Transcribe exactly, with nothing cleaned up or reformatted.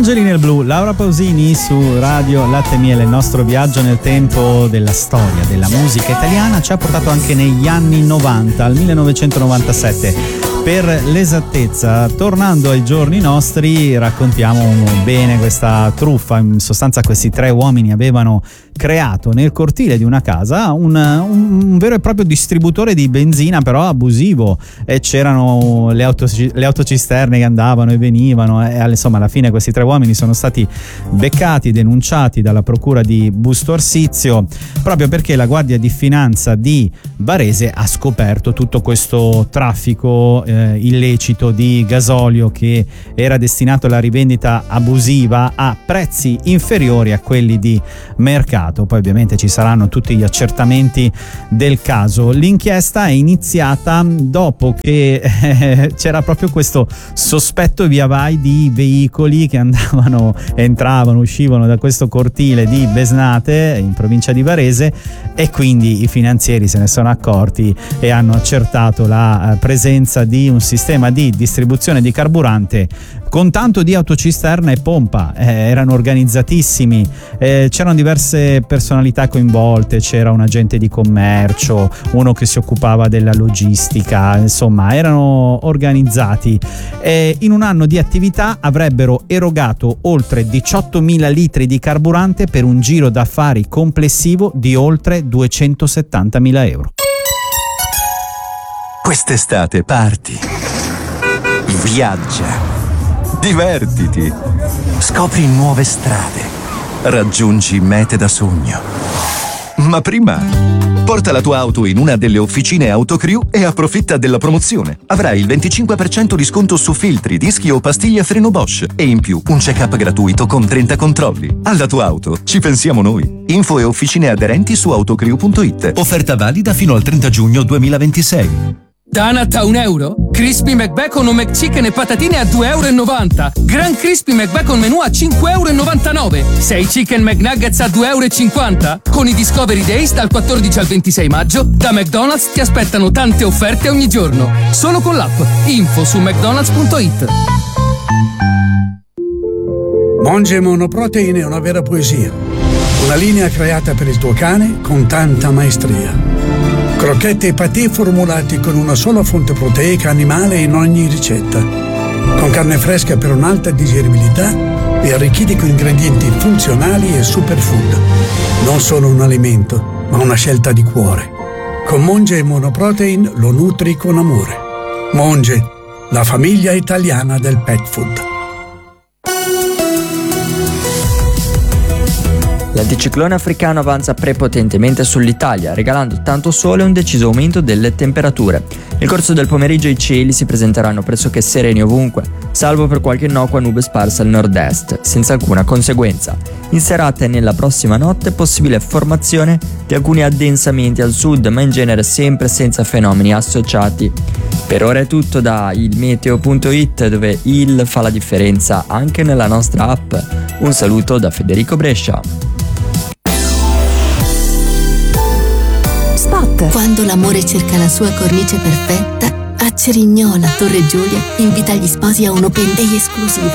Angeli nel blu, Laura Pausini su Radio Latte e Miele. Il nostro viaggio nel tempo della storia della musica italiana ci ha portato anche negli anni novanta, al millenovecentonovantasette. Per l'esattezza, tornando ai giorni nostri, raccontiamo bene questa truffa. In sostanza questi tre uomini avevano creato nel cortile di una casa un, un vero e proprio distributore di benzina, però abusivo, e c'erano le, auto, le autocisterne che andavano e venivano, e insomma alla fine questi tre uomini sono stati beccati, denunciati dalla procura di Busto Arsizio, proprio perché la Guardia di Finanza di Varese ha scoperto tutto questo traffico eh, illecito di gasolio che era destinato alla rivendita abusiva a prezzi inferiori a quelli di mercato. Poi ovviamente ci saranno tutti gli accertamenti del caso. L'inchiesta è iniziata dopo che eh, c'era proprio questo sospetto via vai di veicoli che andavano, entravano, uscivano da questo cortile di Besnate in provincia di Varese, e quindi i finanzieri se ne sono accorti e hanno accertato la presenza di un sistema di distribuzione di carburante con tanto di autocisterna e pompa. Eh, erano organizzatissimi, eh, c'erano diverse personalità coinvolte, c'era un agente di commercio, uno che si occupava della logistica, insomma erano organizzati. Eh, in un anno di attività avrebbero erogato oltre diciottomila litri di carburante per un giro d'affari complessivo di oltre duecentosettantamila euro. Quest'estate parti, viaggia, divertiti, scopri nuove strade, raggiungi mete da sogno. Ma prima, porta la tua auto in una delle officine Autocrew e approfitta della promozione. Avrai il venticinque per cento di sconto su filtri, dischi o pastiglie freno Bosch e in più un check-up gratuito con trenta controlli. Alla tua auto ci pensiamo noi. Info e officine aderenti su autocrew punto it. Offerta valida fino al trenta giugno duemilaventisei. Donut a un euro? Crispy McBacon o McChicken e patatine a due e novanta euro. Gran Crispy McBacon menù a cinque e novantanove euro. sei Chicken McNuggets a due e cinquanta euro. Con i Discovery Days dal quattordici al ventisei maggio, da McDonald's ti aspettano tante offerte ogni giorno. Solo con l'app. Info su mcdonalds punto it. Monge Monoprotein è una vera poesia. Una linea creata per il tuo cane con tanta maestria. Crocchette e patè formulati con una sola fonte proteica animale in ogni ricetta. Con carne fresca per un'alta digeribilità e arricchiti con ingredienti funzionali e superfood. Non solo un alimento, ma una scelta di cuore. Con Monge Monoprotein lo nutri con amore. Monge, la famiglia italiana del pet food. L'anticiclone africano avanza prepotentemente sull'Italia, regalando tanto sole e un deciso aumento delle temperature. Nel corso del pomeriggio i cieli si presenteranno pressoché sereni ovunque, salvo per qualche innocua nube sparsa al nord-est, senza alcuna conseguenza. In serata e nella prossima notte è possibile formazione di alcuni addensamenti al sud, ma in genere sempre senza fenomeni associati. Per ora è tutto da il meteo punto it, dove il fa la differenza anche nella nostra app. Un saluto da Federico Brescia. Quando l'amore cerca la sua cornice perfetta, a Cerignola, Torre Giulia, invita gli sposi a un open day esclusivo.